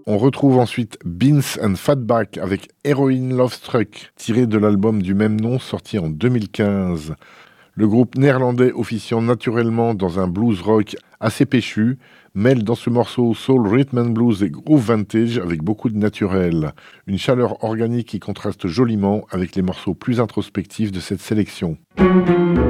On retrouve ensuite Beans and Fatback avec Heroin Love Struck, tiré de l'album du même nom sorti en 2015. Le groupe néerlandais officiant naturellement dans un blues rock assez péchu, mêle dans ce morceau soul, rhythm and blues et groove vintage avec beaucoup de naturel. Une chaleur organique qui contraste joliment avec les morceaux plus introspectifs de cette sélection.